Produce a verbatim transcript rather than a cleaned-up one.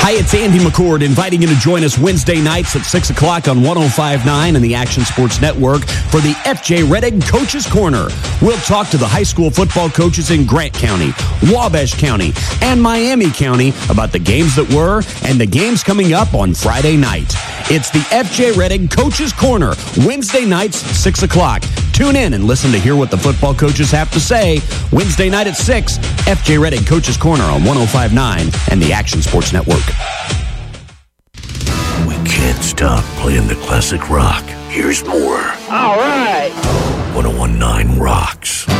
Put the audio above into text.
Hi, it's Andy McCord inviting you to join us Wednesday nights at six o'clock on one oh five point nine and the Action Sports Network for the F J Rettig Coaches Corner. We'll talk to the high school football coaches in Grant County, Wabash County, and Miami County about the games that were and the games coming up on Friday night. It's the F J Rettig Coaches Corner, Wednesday nights, six o'clock. Tune in and listen to hear what the football coaches have to say. Wednesday night at six, F J Rettig Coaches Corner on one oh five point nine and the Action Sports Network. We can't stop playing the classic rock. Here's more. All right. one oh one point nine Rocks.